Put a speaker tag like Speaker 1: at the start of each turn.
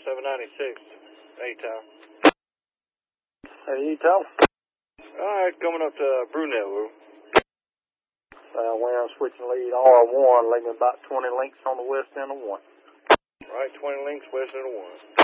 Speaker 1: 796. Hey, Tom.
Speaker 2: Hey, Tom.
Speaker 1: All right, coming up to Brunel, Lou.
Speaker 2: When I'm switching lead R1, leaving about 20 links on the west end of 1.
Speaker 1: All right, 20 links west end of 1.